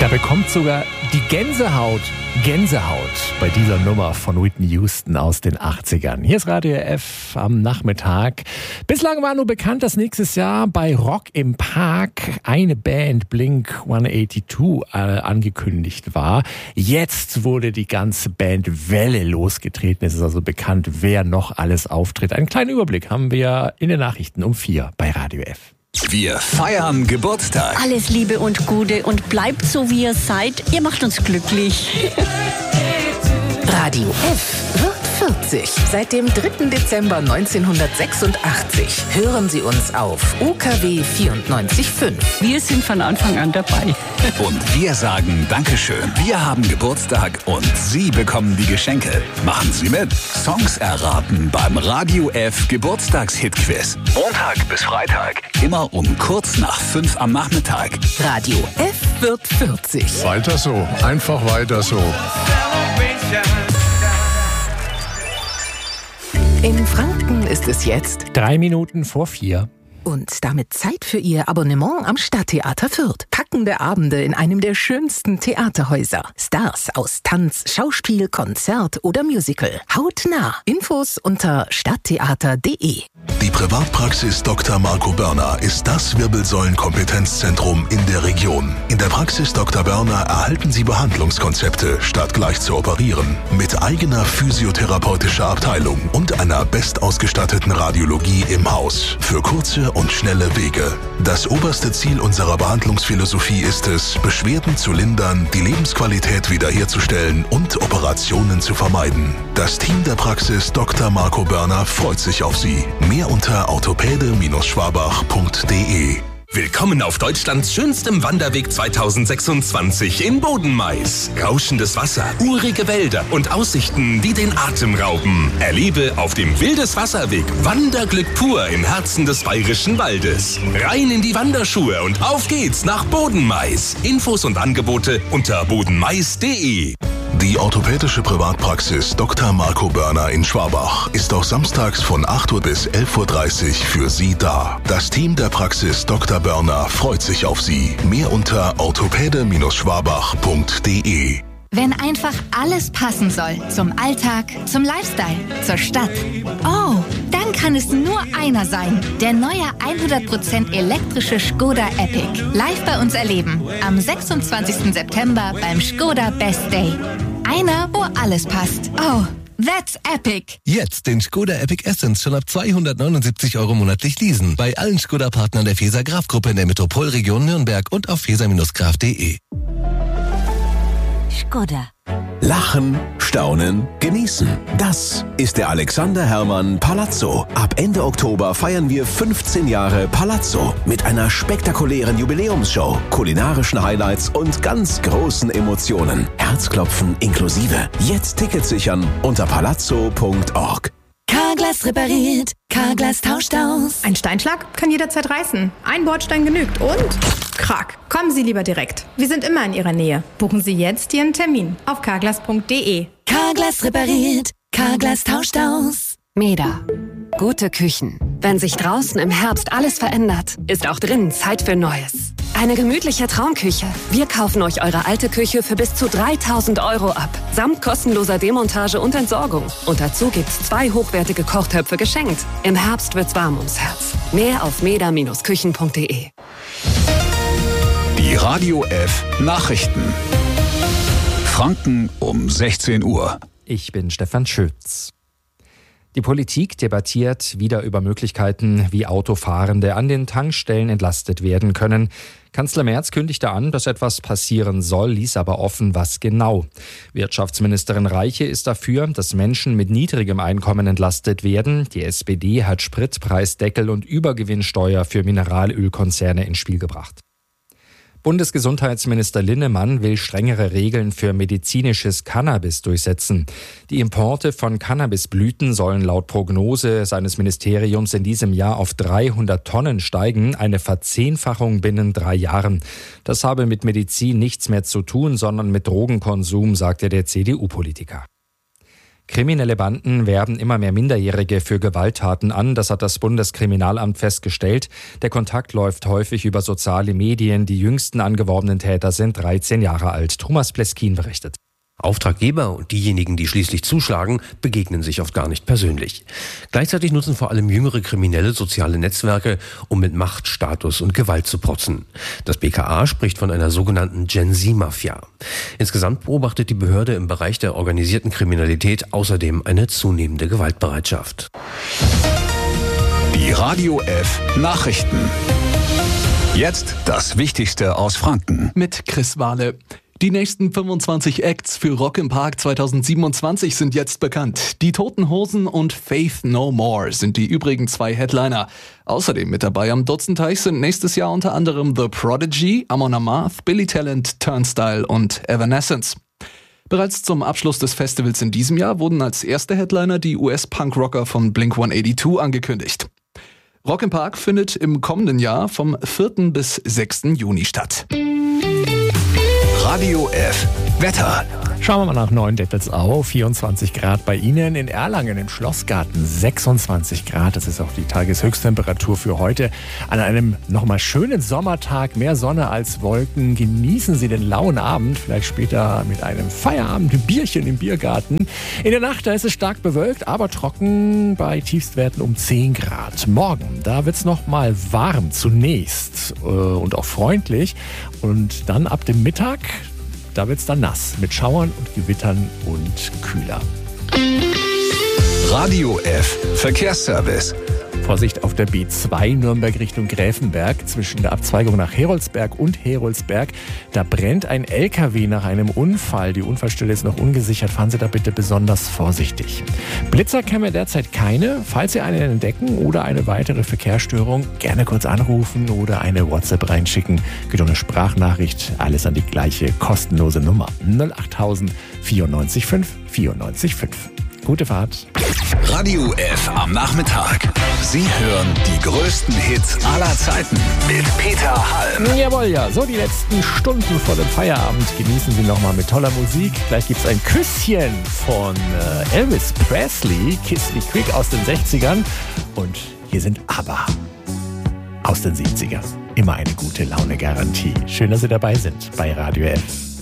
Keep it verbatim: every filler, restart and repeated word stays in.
Da bekommt sogar die Gänsehaut Gänsehaut bei dieser Nummer von Whitney Houston aus den achtzigern. Hier ist Radio F am Nachmittag. Bislang war nur bekannt, dass nächstes Jahr bei Rock im Park eine Band, Blink hundertzweiundachtzig, äh, angekündigt war. Jetzt wurde die ganze Band Welle losgetreten. Es ist also bekannt, wer noch alles auftritt. Einen kleinen Überblick haben wir in den Nachrichten um vier bei Radio F. Wir feiern Geburtstag. Alles Liebe und Gute und bleibt so, wie ihr seid. Ihr macht uns glücklich. Radio F wird vierzig. Seit dem dritten Dezember neunzehnhundertsechsundachtzig hören Sie uns auf U K W vierundneunzig Komma fünf. Wir sind von Anfang an dabei. Und wir sagen Dankeschön. Wir haben Geburtstag und Sie bekommen die Geschenke. Machen Sie mit. Songs erraten beim Radio F Geburtstagshit-Quiz. Montag bis Freitag. Immer um kurz nach fünf am Nachmittag. Radio F wird vierzig. Weiter so. Einfach weiter so. In Franken ist es jetzt Drei Minuten vor vier. und damit Zeit für Ihr Abonnement am Stadttheater Fürth. Packende Abende in einem der schönsten Theaterhäuser. Stars aus Tanz, Schauspiel, Konzert oder Musical. Hautnah. Infos unter stadttheater punkt de. Die Privatpraxis Doktor Marco Börner ist das Wirbelsäulenkompetenzzentrum in der Region. In der Praxis Doktor Börner erhalten Sie Behandlungskonzepte, statt gleich zu operieren. Mit eigener physiotherapeutischer Abteilung und einer bestausgestatteten Radiologie im Haus. Für kurze und schnelle Wege. Das oberste Ziel unserer Behandlungsphilosophie ist es, Beschwerden zu lindern, die Lebensqualität wiederherzustellen und Operationen zu vermeiden. Das Team der Praxis Doktor Marco Börner freut sich auf Sie. Mehr unter orthopäde Schwabach punkt de. Willkommen auf Deutschlands schönstem Wanderweg zweitausendsechsundzwanzig in Bodenmais. Rauschendes Wasser, urige Wälder und Aussichten, die den Atem rauben. Erlebe auf dem Wildeswasserweg Wanderglück pur im Herzen des Bayerischen Waldes. Rein in die Wanderschuhe und auf geht's nach Bodenmais. Infos und Angebote unter bodenmais punkt de. Die orthopädische Privatpraxis Doktor Marco Börner in Schwabach ist auch samstags von acht Uhr bis elf Uhr dreißig für Sie da. Das Team der Praxis Doktor Börner freut sich auf Sie. Mehr unter orthopäde Schwabach punkt de. Wenn einfach alles passen soll. Zum Alltag, zum Lifestyle, zur Stadt. Oh, dann kann es nur einer sein. Der neue hundert Prozent elektrische Skoda Epic. Live bei uns erleben. Am sechsundzwanzigsten September beim Skoda Best Day. Einer, wo alles passt. Oh, that's epic. Jetzt den Skoda Epic Essence schon ab zweihundertneunundsiebzig Euro monatlich leasen. Bei allen Skoda-Partnern der Feser Graf Gruppe in der Metropolregion Nürnberg und auf feser graf punkt de. Skoda. Lachen, staunen, genießen. Das ist der Alexander Herrmann Palazzo. Ab Ende Oktober feiern wir fünfzehn Jahre Palazzo mit einer spektakulären Jubiläumsshow, kulinarischen Highlights und ganz großen Emotionen. Herzklopfen inklusive. Jetzt Tickets sichern unter palazzo punkt org. Carglass repariert, Carglass tauscht aus. Ein Steinschlag kann jederzeit reißen. Ein Bordstein genügt und krack. Kommen Sie lieber direkt. Wir sind immer in Ihrer Nähe. Buchen Sie jetzt Ihren Termin auf carglass punkt de. Carglass repariert, Carglass tauscht aus. Meda. Gute Küchen. Wenn sich draußen im Herbst alles verändert, ist auch drinnen Zeit für Neues. Eine gemütliche Traumküche. Wir kaufen euch eure alte Küche für bis zu dreitausend Euro ab. Samt kostenloser Demontage und Entsorgung. Und dazu gibt's zwei hochwertige Kochtöpfe geschenkt. Im Herbst wird's warm ums Herz. Mehr auf meda Küchen punkt de. Die Radio F Nachrichten. Franken um sechzehn Uhr. Ich bin Stefan Schütz. Die Politik debattiert wieder über Möglichkeiten, wie Autofahrende an den Tankstellen entlastet werden können. Kanzler Merz kündigte an, dass etwas passieren soll, ließ aber offen, was genau. Wirtschaftsministerin Reiche ist dafür, dass Menschen mit niedrigem Einkommen entlastet werden. Die S P D hat Spritpreisdeckel und Übergewinnsteuer für Mineralölkonzerne ins Spiel gebracht. Bundesgesundheitsminister Linnemann will strengere Regeln für medizinisches Cannabis durchsetzen. Die Importe von Cannabisblüten sollen laut Prognose seines Ministeriums in diesem Jahr auf dreihundert Tonnen steigen, eine Verzehnfachung binnen drei Jahren. Das habe mit Medizin nichts mehr zu tun, sondern mit Drogenkonsum, sagte der C D U-Politiker. Kriminelle Banden werben immer mehr Minderjährige für Gewalttaten an. Das hat das Bundeskriminalamt festgestellt. Der Kontakt läuft häufig über soziale Medien. Die jüngsten angeworbenen Täter sind dreizehn Jahre alt. Thomas Pleskin berichtet. Auftraggeber und diejenigen, die schließlich zuschlagen, begegnen sich oft gar nicht persönlich. Gleichzeitig nutzen vor allem jüngere Kriminelle soziale Netzwerke, um mit Macht, Status und Gewalt zu protzen. Das B K A spricht von einer sogenannten Gen-Z-Mafia. Insgesamt beobachtet die Behörde im Bereich der organisierten Kriminalität außerdem eine zunehmende Gewaltbereitschaft. Die Radio F Nachrichten. Jetzt das Wichtigste aus Franken. Mit Chris Wahle. Die nächsten fünfundzwanzig Acts für Rock im Park zweitausendsiebenundzwanzig sind jetzt bekannt. Die Toten Hosen und Faith No More sind die übrigen zwei Headliner. Außerdem mit dabei am Dutzenteich sind nächstes Jahr unter anderem The Prodigy, Amon Amarth, Billy Talent, Turnstile und Evanescence. Bereits zum Abschluss des Festivals in diesem Jahr wurden als erste Headliner die U S-Punk-Rocker von Blink hundertzweiundachtzig angekündigt. Rock im Park findet im kommenden Jahr vom vierten bis sechsten Juni statt. Radio F Wetter. Schauen wir mal nach Neuendettelsau. vierundzwanzig Grad bei Ihnen. In Erlangen im Schlossgarten sechsundzwanzig Grad. Das ist auch die Tageshöchsttemperatur für heute. An einem nochmal schönen Sommertag. Mehr Sonne als Wolken. Genießen Sie den lauen Abend. Vielleicht später mit einem Feierabend, ein Bierchen im Biergarten. In der Nacht, da ist es stark bewölkt, aber trocken bei Tiefstwerten um zehn Grad. Morgen, da wird es nochmal warm zunächst äh, und auch freundlich. Und dann ab dem Mittag, da wird es dann nass mit Schauern und Gewittern und kühler. Radio F Verkehrsservice. Vorsicht auf der B zwei Nürnberg Richtung Gräfenberg. Zwischen der Abzweigung nach Heroldsberg und Heroldsberg. Da brennt ein L K W nach einem Unfall. Die Unfallstelle ist noch ungesichert. Fahren Sie da bitte besonders vorsichtig. Blitzer kennen wir derzeit keine. Falls Sie einen entdecken oder eine weitere Verkehrsstörung, gerne kurz anrufen oder eine WhatsApp reinschicken. Geht um eine Sprachnachricht. Alles an die gleiche kostenlose Nummer. null acht null null vierundneunzig fünf vierundneunzig fünf. Gute Fahrt. Radio F am Nachmittag. Sie hören die größten Hits aller Zeiten mit Peter Halm. Jawohl, ja. So die letzten Stunden vor dem Feierabend genießen Sie nochmal mit toller Musik. Gleich gibt es ein Küsschen von äh, Elvis Presley, Kiss Me Quick aus den sechzigern. Und hier sind ABBA aus den siebzigern. Immer eine gute Laune-Garantie. Schön, dass Sie dabei sind bei Radio F.